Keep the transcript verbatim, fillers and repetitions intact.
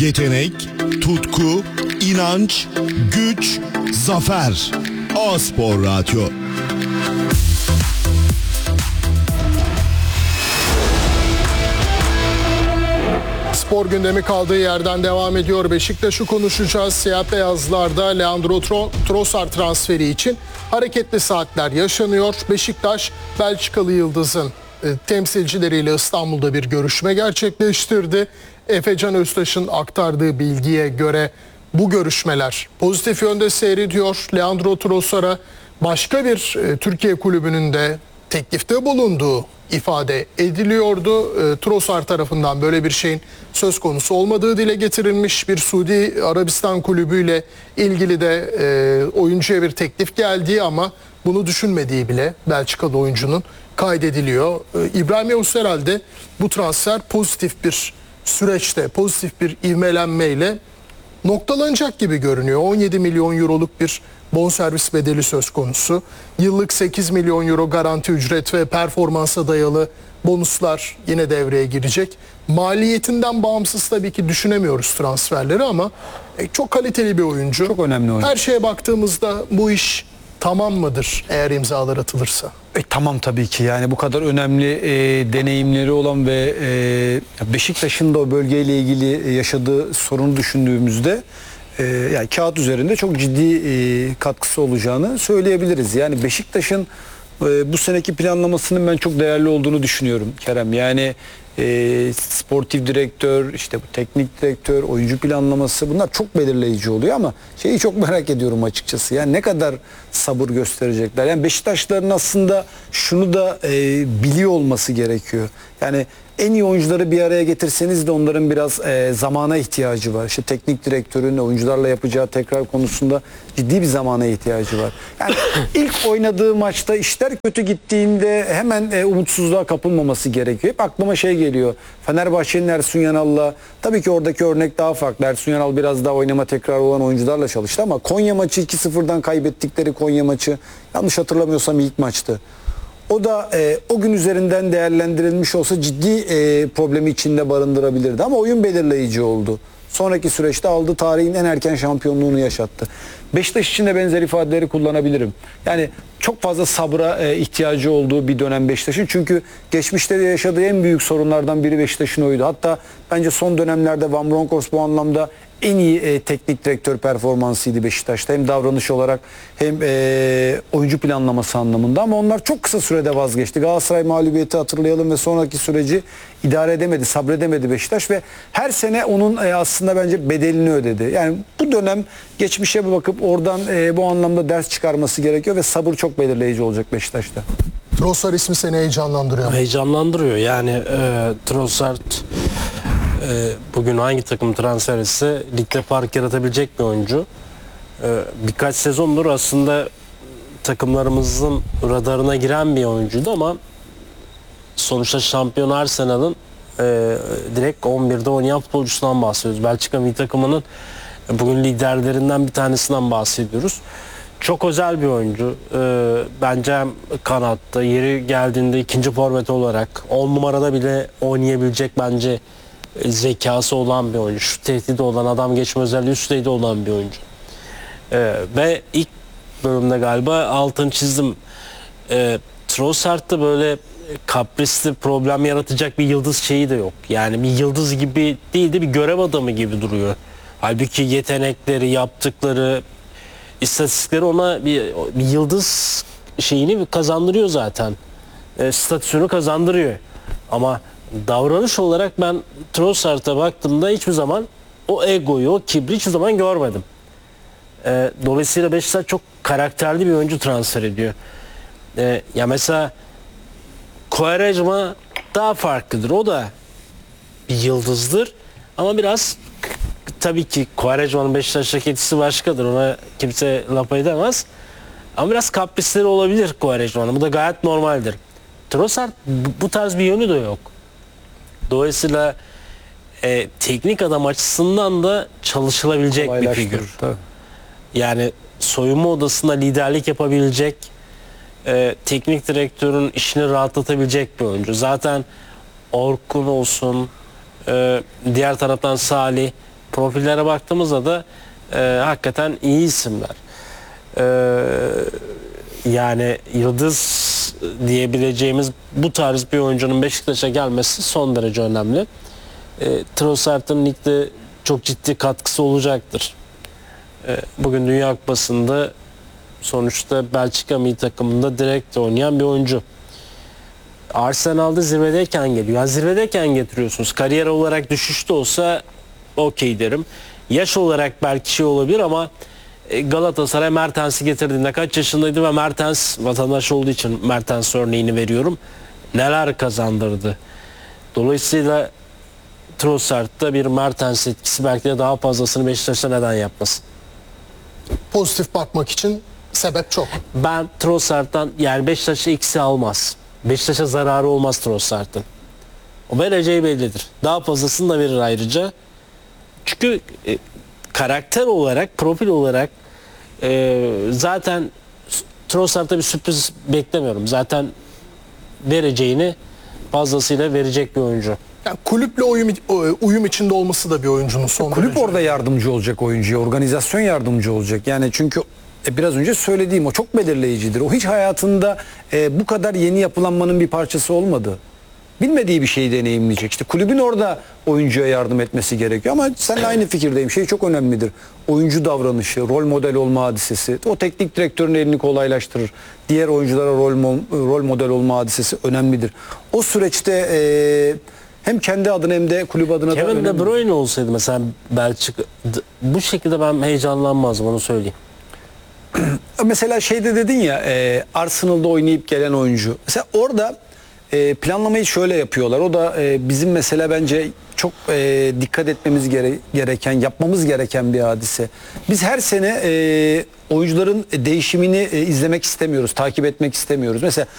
Yetenek, tutku, inanç, güç, zafer. A-Spor Radyo. Spor gündemi kaldığı yerden devam ediyor. Beşiktaş'ı konuşacağız. Siyah beyazlarda Leandro Trossard transferi için hareketli saatler yaşanıyor. Beşiktaş, Belçikalı Yıldız'ın e, temsilcileriyle İstanbul'da bir görüşme gerçekleştirdi. Efecan Öztaş'ın aktardığı bilgiye göre bu görüşmeler pozitif yönde seyrediyor. Leandro Trossard'a başka bir e, Türkiye kulübünün de teklifte bulunduğu ifade ediliyordu. E, Trossard tarafından böyle bir şeyin söz konusu olmadığı dile getirilmiş. Bir Suudi Arabistan kulübüyle ilgili de e, oyuncuya bir teklif geldiği ama bunu düşünmediği bile Belçikalı oyuncunun kaydediliyor. E, İbrahim Yavuz herhalde bu transfer pozitif bir süreçte, pozitif bir ivmelenmeyle noktalanacak gibi görünüyor. on yedi milyon euroluk bir bonservis bedeli söz konusu. Yıllık sekiz milyon euro garanti ücret ve performansa dayalı bonuslar yine devreye girecek. Maliyetinden bağımsız tabii ki düşünemiyoruz transferleri ama çok kaliteli bir oyuncu. Çok önemli oyuncu. Her şeye baktığımızda bu iş tamam mıdır eğer imzalar atılırsa? E, tamam tabii ki, yani bu kadar önemli e, deneyimleri olan ve e, Beşiktaş'ın da o bölgeyle ilgili yaşadığı sorunu düşündüğümüzde e, yani kağıt üzerinde çok ciddi e, katkısı olacağını söyleyebiliriz. Yani Beşiktaş'ın e, bu seneki planlamasının ben çok değerli olduğunu düşünüyorum Kerem. Yani e, sportif direktör, işte bu teknik direktör, oyuncu planlaması, bunlar çok belirleyici oluyor ama şeyi çok merak ediyorum açıkçası. Yani ne kadar sabır gösterecekler. Yani Beşiktaşların aslında şunu da e, biliyor olması gerekiyor. Yani en iyi oyuncuları bir araya getirseniz de onların biraz e, zamana ihtiyacı var. İşte teknik direktörün oyuncularla yapacağı tekrar konusunda ciddi bir zamana ihtiyacı var. Yani ilk oynadığı maçta işler kötü gittiğinde hemen e, umutsuzluğa kapılmaması gerekiyor. Hep aklıma şey geliyor. Fenerbahçe'nin Ersun Yanal'la, tabii ki oradaki örnek daha farklı. Ersun Yanal biraz daha oynama tekrar olan oyuncularla çalıştı ama Konya maçı iki sıfırdan kaybettikleri Konya maçı, yanlış hatırlamıyorsam ilk maçtı. O da e, o gün üzerinden değerlendirilmiş olsa ciddi e, problemi içinde barındırabilirdi. Ama oyun belirleyici oldu. Sonraki süreçte aldığı tarihin en erken şampiyonluğunu yaşattı. Beşiktaş için de benzer ifadeleri kullanabilirim. Yani çok fazla sabra e, ihtiyacı olduğu bir dönem Beşiktaş'ın. Çünkü geçmişte de yaşadığı en büyük sorunlardan biri Beşiktaş'ın oydu. Hatta bence son dönemlerde Van Bronckhorst bu anlamda en iyi e, teknik direktör performansıydı Beşiktaş'ta. Hem davranış olarak hem e, oyuncu planlaması anlamında, ama onlar çok kısa sürede vazgeçti. Galatasaray mağlubiyeti hatırlayalım ve sonraki süreci idare edemedi, sabredemedi Beşiktaş ve her sene onun e, aslında bence bedelini ödedi. Yani bu dönem geçmişe bakıp oradan e, bu anlamda ders çıkarması gerekiyor ve sabır çok belirleyici olacak Beşiktaş'ta. Trossard ismi seni heyecanlandırıyor. Heyecanlandırıyor. Yani e, Trossard e, bugün hangi takım transfer etse ligde fark yaratabilecek bir oyuncu. E, birkaç sezondur aslında takımlarımızın radarına giren bir oyuncuydu ama sonuçta şampiyon Arsenal'ın e, direkt on birde oynayan futbolcusundan bahsediyoruz. Belçika milli takımının bugün liderlerinden bir tanesinden bahsediyoruz. Çok özel bir oyuncu. Ee, bence hem kanatta, yeri geldiğinde ikinci forvet olarak on numarada bile oynayabilecek bence zekası olan bir oyuncu. Şu tehdidi olan, adam geçme özelliği üst düzeyde olan bir oyuncu. Ee, ve ilk bölümde galiba altını çizdim. Ee, Trossard'da böyle kaprisli, problem yaratacak bir yıldız şeyi de yok. Yani bir yıldız gibi değil de bir görev adamı gibi duruyor. Halbuki yetenekleri, yaptıkları, İstatistikleri ona bir, bir yıldız şeyini kazandırıyor zaten. E, statüsünü kazandırıyor. Ama davranış olarak ben Trossard'a baktığımda hiçbir zaman o egoyu, o kibri hiçbir zaman görmedim. E, dolayısıyla Beşiktaş çok karakterli bir oyuncu transfer ediyor. E, ya mesela Quaresma daha farklıdır. O da bir yıldızdır. Ama biraz tabii ki Quaresma'nın Beşiktaş'taki etkisi başkadır. Ona kimse laf edemez. Ama biraz kaprisleri olabilir Quaresma'nın. Bu da gayet normaldir. Trossard bu tarz bir yönü de yok. Dolayısıyla e, teknik adam açısından da çalışılabilecek bir figür. Tabii. Yani soyunma odasında liderlik yapabilecek, e, teknik direktörün işini rahatlatabilecek bir oyuncu. Zaten Orkun olsun, e, diğer taraftan Salih, profillere baktığımızda da e, hakikaten iyi isimler. E, yani yıldız diyebileceğimiz bu tarz bir oyuncunun Beşiktaş'a gelmesi son derece önemli. E, Trossard'ın ligde çok ciddi katkısı olacaktır. E, bugün Dünya Kupası'nda sonuçta Belçika milli takımında direkt oynayan bir oyuncu. Arsenal'da zirvedeyken geliyor. Yani zirvedeyken getiriyorsunuz. Kariyer olarak düşüşte olsa okey derim. Yaş olarak belki şey olabilir ama Galatasaray Mertens'i getirdiğinde kaç yaşındaydı ve Mertens, vatandaş olduğu için Mertens örneğini veriyorum, neler kazandırdı. Dolayısıyla Trossard'da bir Mertens etkisi belki de daha fazlasını Beşiktaş'ta neden yapmasın? Pozitif bakmak için sebep çok. Ben Trossard'dan yani Beşiktaş'a eksi almaz. Beşiktaş'a zararı olmaz Trossard'ın. O vereceği bellidir. Daha fazlasını da verir ayrıca. Çünkü e, karakter olarak, profil olarak e, zaten Trossard'da bir sürpriz beklemiyorum. Zaten vereceğini fazlasıyla verecek bir oyuncu. Yani kulüple uyum, uyum içinde olması da bir oyuncunun son Kulüp derece. orada yardımcı olacak oyuncuya, organizasyon yardımcı olacak. Yani çünkü e, biraz önce söylediğim o çok belirleyicidir. O hiç hayatında e, bu kadar yeni yapılanmanın bir parçası olmadı. Bilmediği bir şeyi deneyimleyecek. İşte kulübün orada oyuncuya yardım etmesi gerekiyor. Ama seninle aynı fikirdeyim. Şey çok önemlidir. Oyuncu davranışı, rol model olma hadisesi. O teknik direktörün elini kolaylaştırır. Diğer oyunculara rol, mo- rol model olma hadisesi önemlidir. O süreçte e, hem kendi adına hem de kulüp adına da Kevin önemli. De Bruyne olsaydı mesela Belçika, bu şekilde ben heyecanlanmazdım, onu söyleyeyim. Mesela şeyde dedin ya e, Arsenal'da oynayıp gelen oyuncu. Mesela orada e, planlamayı şöyle yapıyorlar. O da e, bizim mesela bence çok e, dikkat etmemiz gere- gereken, yapmamız gereken bir hadise. Biz her sene e, oyuncuların değişimini e, izlemek istemiyoruz, takip etmek istemiyoruz. Mesela